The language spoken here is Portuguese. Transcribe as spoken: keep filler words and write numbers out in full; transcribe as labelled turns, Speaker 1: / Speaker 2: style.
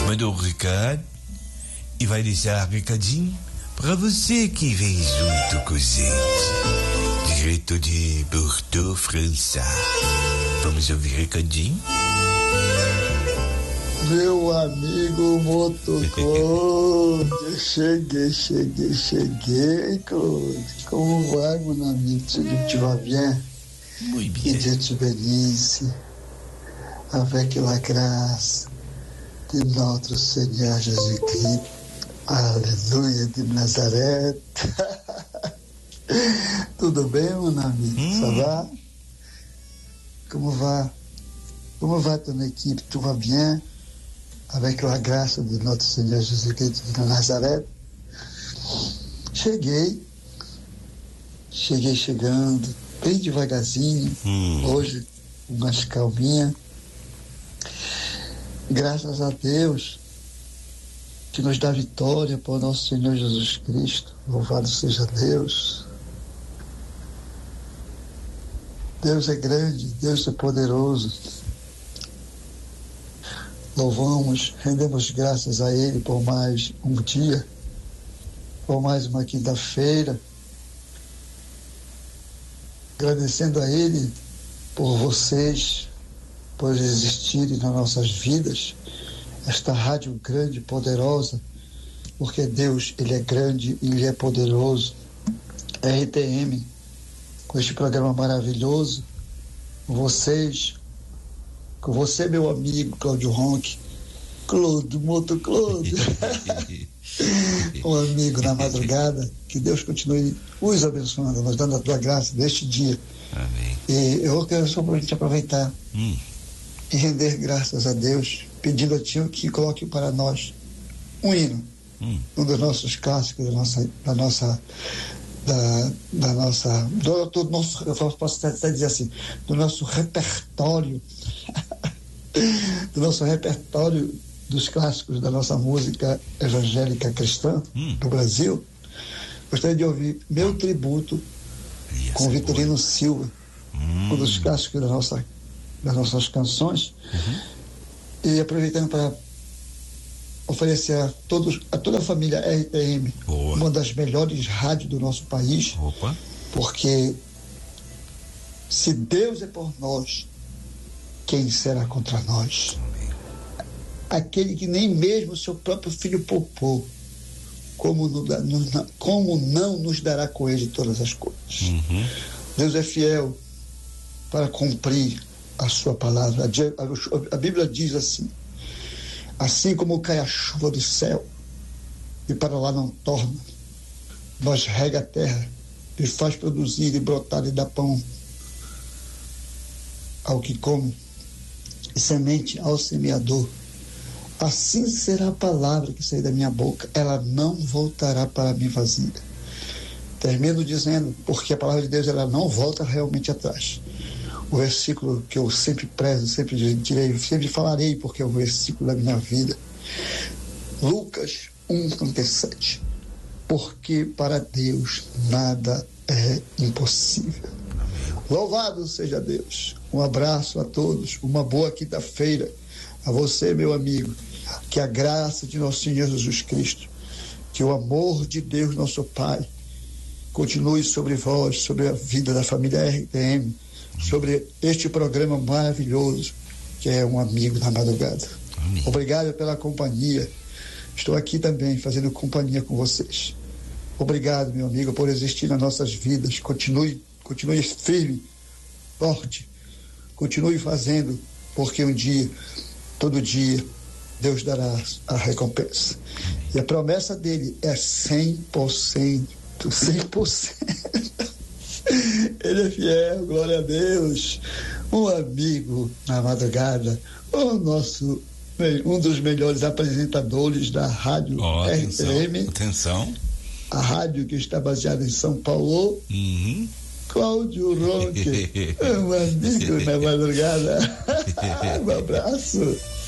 Speaker 1: mandou um recado e vai deixar recadinho para você que vem junto com a gente, direto de Bordeaux, França. Vamos ouvir recadinho?
Speaker 2: Meu amigo Motoclone, cheguei, cheguei, cheguei, Claude. Como vai, mon ami? Tu, tu vas bien?
Speaker 1: Muy bien.
Speaker 2: Que Dieu te bénisse, avec la grâce de notre Seigneur Jésus-Christ. Aleluia de Nazaré. Tudo bem, mon ami?
Speaker 1: Hum.
Speaker 2: Ça va? Como va? Como va ton équipe? Tout va bien? Avec la grâce de notre Seigneur Jesus-Cristo de Nazaré. Cheguei, cheguei chegando, bem devagarzinho,
Speaker 1: hum.
Speaker 2: hoje mais calminha. Graças a Deus que nos dá vitória por nosso Senhor Jesus Cristo. Louvado seja Deus. Deus é grande, Deus é poderoso. Louvamos, rendemos graças a Ele por mais um dia, por mais uma quinta-feira, agradecendo a Ele por vocês, por existirem nas nossas vidas, esta rádio grande e poderosa, porque Deus, Ele é grande e Ele é poderoso. R T M, com este programa maravilhoso, com vocês, com você, meu amigo Cláudio Ronque, Claude, Moto Claude, um amigo na madrugada, que Deus continue os abençoando, nos dando a tua graça neste dia.
Speaker 1: Amém.
Speaker 2: E eu quero só para a gente aproveitar
Speaker 1: hum.
Speaker 2: e render graças a Deus, pedindo a Ti que coloque para nós um hino, hum. um dos nossos clássicos, da nossa, da nossa Da, da nossa, do, do nosso, eu posso até dizer assim, do nosso repertório, do nosso repertório dos clássicos da nossa música evangélica cristã hum. do Brasil. Gostaria de ouvir Meu Tributo com Vitorino Silva, hum. um dos clássicos da nossa, das nossas canções, uhum. e aproveitando para oferecer a, todos, a toda a família R T M, Boa. uma das melhores rádios do nosso país.
Speaker 1: Opa.
Speaker 2: Porque se Deus é por nós, quem será contra nós? Amém. Aquele que nem mesmo seu próprio filho poupou, como, no, no, como não nos dará com ele todas as coisas? Uhum. Deus é fiel para cumprir a sua palavra. A, a, a Bíblia diz assim: assim como cai a chuva do céu e para lá não torna, mas rega a terra e faz produzir e brotar e dá pão ao que come e semente ao semeador, assim será a palavra que sair da minha boca, ela não voltará para mim vazia. Termino dizendo, porque a palavra de Deus ela não volta realmente atrás. O versículo que eu sempre prezo, sempre direi, sempre falarei, porque é o versículo da minha vida. Lucas um, trinta e sete. Porque para Deus nada é impossível. Louvado seja Deus. Um abraço a todos, uma boa quinta-feira. A você, meu amigo, que a graça de nosso Senhor Jesus Cristo, que o amor de Deus, nosso Pai, continue sobre vós, sobre a vida da família R T M, sobre este programa maravilhoso que é Um Amigo na Madrugada. Amém. Obrigado pela companhia. Estou aqui também fazendo companhia com vocês. Obrigado, meu amigo, por existir nas nossas vidas. Continue, continue firme, forte. Continue fazendo, porque um dia, todo dia, Deus dará a recompensa. E a promessa dele é cem por cento, cem por cento. Ele é fiel, glória a Deus. Um amigo na madrugada, o nosso, um dos melhores apresentadores da rádio
Speaker 1: oh,
Speaker 2: R T M.
Speaker 1: Atenção, atenção.
Speaker 2: A rádio que está baseada em São Paulo.
Speaker 1: Uhum.
Speaker 2: Cláudio Ronque, um amigo na madrugada. Um abraço.